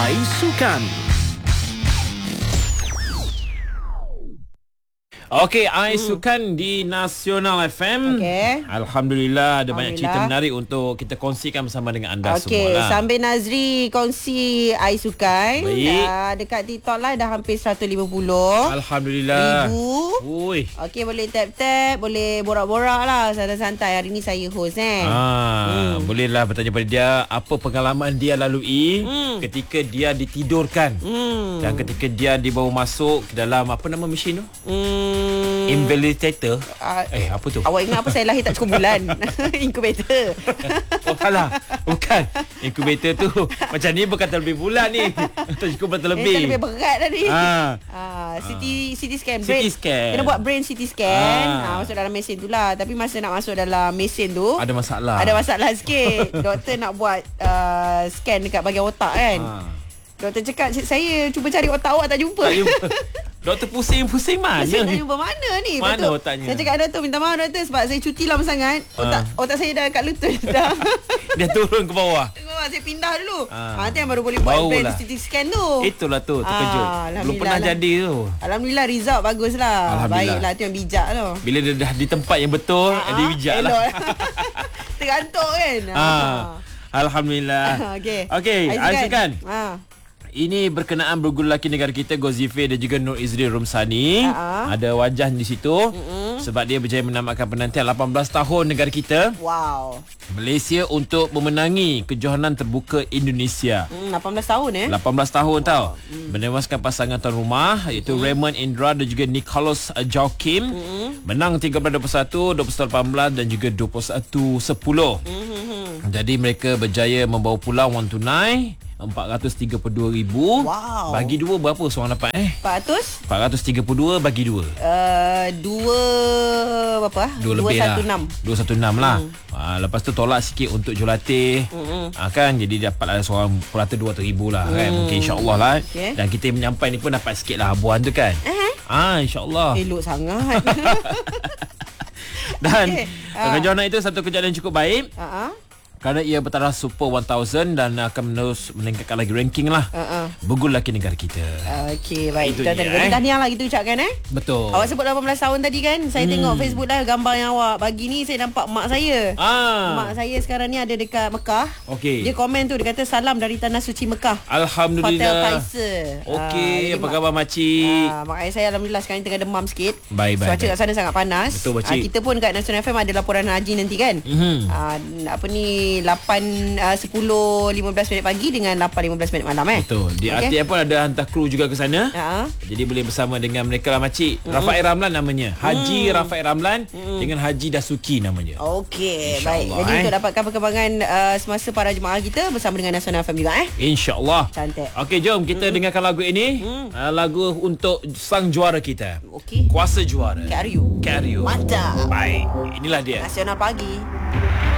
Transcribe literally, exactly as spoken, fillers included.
Ais Sukan. Okey, Ais hmm. Sukan di Nasional F M. Okay. Alhamdulillah ada banyak cerita menarik untuk kita kongsikan bersama dengan anda okay, semua lah. Sambil Nazri kongsi Ais Sukan. Baik. Uh, dekat TikTok lah dah hampir seratus lima puluh Alhamdulillah. Ribu. Ui. Okey, boleh tap-tap, boleh borak-borak lah santai-santai. Hari ni saya host eh. Ah, hmm. Bolehlah bertanya pada dia apa pengalaman dia lalui hmm. ketika dia ditidurkan. Hmm. Dan ketika dia dibawa masuk ke dalam apa nama mesin tu? Hmm. Invalidator. Uh, eh apa tu? Awak ingat apa saya lahir tak cukup bulan? Incubator. Oh salah. Bukan. Incubator tu macam ni bukan terlebih bulan ni. Tak cukup bulan terlebih. Eh, lebih berat dah ni. Ah. Ah, C T C T scan. C T scan. Kena buat brain C T scan. Ah. Ah, masuk dalam mesin tu lah. Tapi masa nak masuk dalam mesin tu ada masalah. Ada masalah sikit. Doktor nak buat uh, scan dekat bahagian otak kan. Ah. Doktor cakap saya cuba cari otak awak tak jumpa. Tak jumpa. Doktor pusing-pusing mana saya ni? Tak jumpa mana ni? Mana Betul. otaknya? Saya cakap doktor minta maaf doktor sebab saya cuti lama sangat. Otak uh. otak saya dah kat lutut dah. Dia turun ke bawah. Ke bawah saya pindah dulu. Uh. Ha tu yang baru boleh buat brain C T scan tu. Itulah tu terkejut. Uh, Belum pernah lah. Jadi tu. Alhamdulillah result baguslah. Baiklah tu yang bijak tu. Bila dia dah di tempat yang betul, uh, dia bijak lah. Tergantung kan. Uh. Alhamdulillah. Okey. Okey, Ais Sukan. Ha. Ini berkenaan berguru lelaki negara kita Gozifir dan juga Nur Izri Rumsani. Uh-huh. Ada wajah di situ. Uh-huh. Sebab dia berjaya menamatkan penantian lapan belas tahun negara kita. Wow. Malaysia untuk memenangi kejohanan terbuka Indonesia. Hmm, lapan belas tahun eh? lapan belas tahun wow. tau. Hmm. Menewaskan pasangan tuan rumah iaitu uh-huh. Raymond Indra dan juga Nicholas Joaquim. Uh-huh. Menang tiga belas dua puluh satu, dua puluh satu lapan belas dan juga dua puluh satu sepuluh. Uh-huh. Jadi mereka berjaya membawa pulang wang tunai empat ratus tiga puluh dua ribu. Wow. Bagi dua berapa seorang dapat eh? empat ratus? empat ratus tiga puluh dua bagi dua. Uh, dua berapa? Dua lebih lah. dua ratus enam belas lah. Hmm. Ha, lepas tu tolak sikit untuk jurulatih. Hmm. Ha, kan jadi dapat ada seorang purata dua ratus ribu lah kan. Hmm. Mungkin insya-Allah lah. Okay. Dan kita menyampai ni pun dapat sikit lah habuan tu kan. Uh-huh. Ah, insya-Allah. Elok sangat. Dan okay. uh. kejohanan itu satu kejadian cukup baik. Uh-huh. Kerana ia bertaraf Super seribu dan akan menerus meningkatkan lagi ranking lah. Uh-uh. Berguru lelaki negara kita. Okey, baik. Kita eh. tahniah lah gitu ucapkan eh. Betul. Awak sebut lapan belas tahun tadi kan. Saya hmm. tengok Facebook lah gambar yang awak bagi ni. Saya nampak mak saya. Ah. Mak saya sekarang ni ada dekat Mekah. Okey. Dia komen tu, dia kata salam dari Tanah Suci Mekah. Alhamdulillah. Hotel Kaiser. Okey, ah, apa khabar makcik? Ah, mak saya alhamdulillah sekarang ni tengah demam sikit. Baik, baik. Cuaca kat sana sangat panas. Betul, makcik. Ah, kita pun kat Nasional F M ada laporan haji nanti kan. Mm-hmm. Ah, apa ni lapan Uh, sepuluh lima belas minit pagi dengan lapan lima belas minit malam eh. Betul. Di okay. R T M pun ada hantar kru juga ke sana. Uh-huh. Jadi boleh bersama dengan mereka lah makcik. Mm-hmm. Rafael Ramlan namanya. Haji mm. Rafael Ramlan mm. dengan Haji Dasuki namanya. Okey, baik. Jadi eh. untuk dapatkan perkembangan uh, semasa para jemaah kita bersama dengan Nasional F M juga eh. InsyaAllah. Cantik. Okey, jom kita mm. dengarkan lagu ini. Mm. Uh, lagu untuk sang juara kita. Okey. Kuasa juara. K R U. K R U. Mantap. Baik. Inilah dia. Nasional pagi.